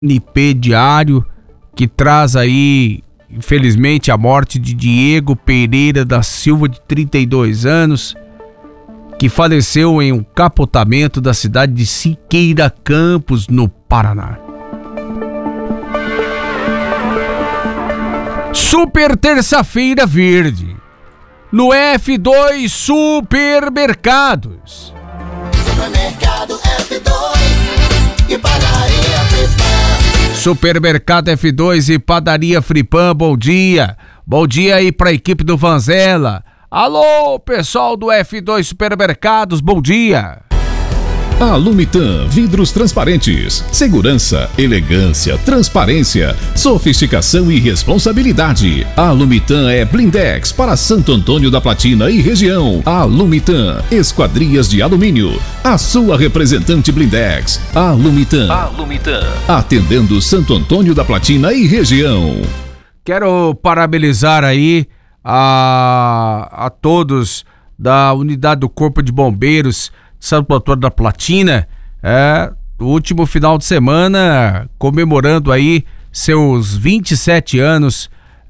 NP Diário, que traz aí, infelizmente, a morte de Diego Pereira da Silva, de 32 anos, que faleceu em um capotamento da cidade de Siqueira Campos, no Paraná. Super Terça-feira Verde, no F2 Supermercados. Supermercado F2 e Padaria Fripan. Supermercado F2 e Padaria Fripan, bom dia. Bom dia aí pra equipe do Vanzella. Alô, pessoal do F2 Supermercados, bom dia. Alumitan, vidros transparentes, segurança, elegância, transparência, sofisticação e responsabilidade. Alumitan é blindex para Santo Antônio da Platina e região. Alumitan, esquadrias de alumínio, a sua representante blindex. Alumitan, atendendo Santo Antônio da Platina e região. Quero parabenizar aí a todos da unidade do Corpo de Bombeiros Santo Antônio da Platina, no último final de semana, comemorando aí seus 27 anos,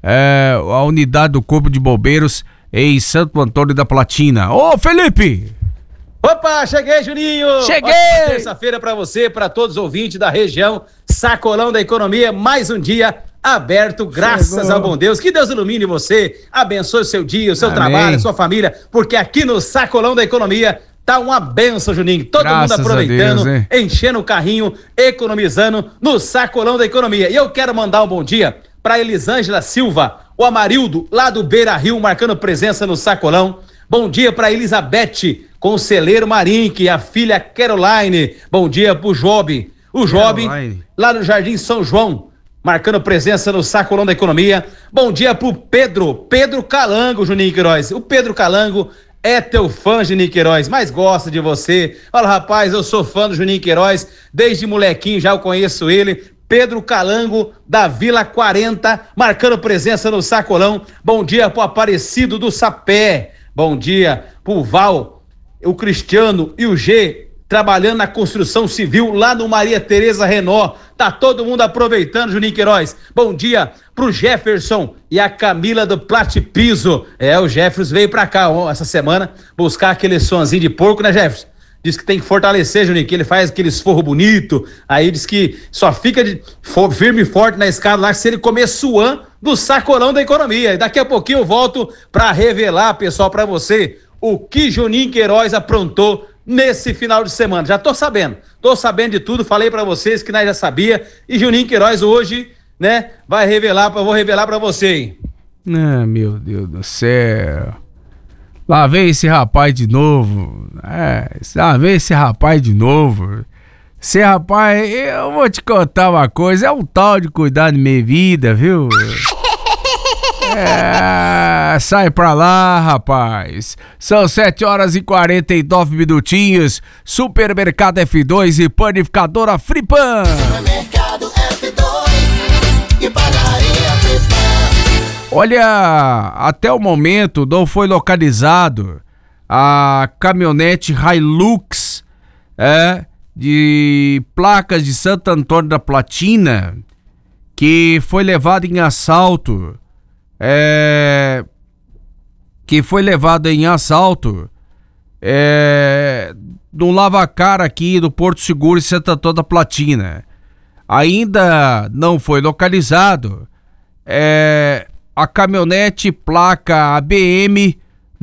a unidade do Corpo de Bombeiros em Santo Antônio da Platina. Ô, Felipe! Opa, cheguei, Juninho! Cheguei! Ótima terça-feira pra você, pra todos os ouvintes da região, Sacolão da Economia, mais um dia aberto, graças ao bom Deus. Que Deus ilumine você, abençoe o seu dia, o seu trabalho, a sua família, porque aqui no Sacolão da Economia tá uma benção, Juninho. Todo mundo aproveitando, Deus, enchendo o carrinho, economizando no Sacolão da Economia. E eu quero mandar um bom dia pra Elisângela Silva, o Amarildo, lá do Beira Rio, marcando presença no Sacolão. Bom dia pra Elizabeth, Conselheiro Marinque, a filha Caroline. Bom dia pro Job. O Job, lá no Jardim São João, marcando presença no Sacolão da Economia. Bom dia pro Pedro Calango, Juninho Queiroz. O Pedro Calango é teu fã, Juninho Queiroz, mas gosta de você. Fala, rapaz, eu sou fã do Juninho Queiroz, desde molequinho já eu conheço ele. Pedro Calango, da Vila 40, marcando presença no Sacolão. Bom dia pro Aparecido do Sapé. Bom dia pro Val, o Cristiano e o G, trabalhando na construção civil lá no Maria Tereza Renault. Tá todo mundo aproveitando, Juninho Queiroz. Bom dia pro Jefferson e a Camila do Plate Piso. O Jefferson veio pra cá essa semana buscar aquele sonzinho de porco, né, Jefferson? Diz que tem que fortalecer, Juninho, que ele faz aqueles forro bonito. Aí diz que só fica firme e forte na escada lá se ele comer suã do Sacolão da Economia. E daqui a pouquinho eu volto pra revelar, pessoal, pra você o que Juninho Queiroz aprontou nesse final de semana. Já tô sabendo de tudo, falei pra vocês que nós já sabia, e Juninho Queiroz hoje, né, vou revelar pra você, hein? Ah, meu Deus do céu. Lá vem esse rapaz de novo. Esse rapaz, eu vou te contar uma coisa, é um tal de cuidar de minha vida, viu? Sai pra lá, rapaz. São 7h49 minutinhos. Supermercado F2 e Panificadora Fripan. Supermercado F2 e Padaria Fripan. Olha, até o momento não foi localizado a caminhonete Hilux de placas de Santo Antônio da Platina, que foi levada em assalto. No lavacar aqui do Porto Seguro e Santo Antônio da Platina. Ainda não foi localizado a caminhonete placa ABM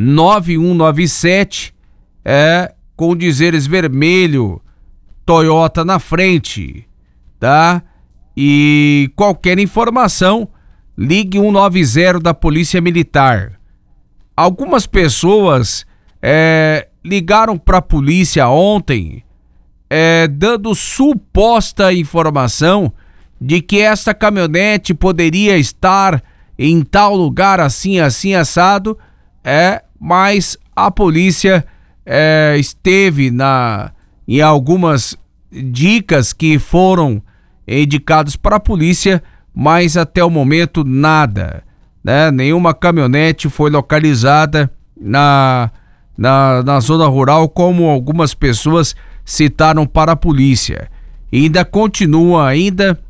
9197 com dizeres vermelho Toyota na frente, tá? E qualquer informação, ligue 190 da Polícia Militar. Algumas pessoas ligaram para a polícia ontem dando suposta informação de que essa caminhonete poderia estar em tal lugar assim assado, mas a polícia esteve em algumas dicas que foram indicadas para a polícia, mas até o momento nada, né? Nenhuma caminhonete foi localizada na zona rural, como algumas pessoas citaram para a polícia. E ainda continua